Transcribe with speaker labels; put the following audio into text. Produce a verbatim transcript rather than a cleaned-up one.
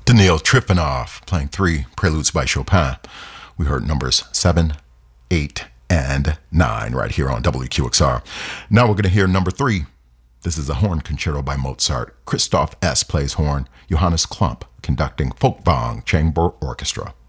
Speaker 1: Danil Trifonov playing three preludes by Chopin. We heard numbers seven, eight, and nine right here on W Q X R. Now we're going to hear number three. This is a horn concerto by Mozart. Christoph S. plays horn. Johannes Klump conducting Folkwang Chamber Orchestra.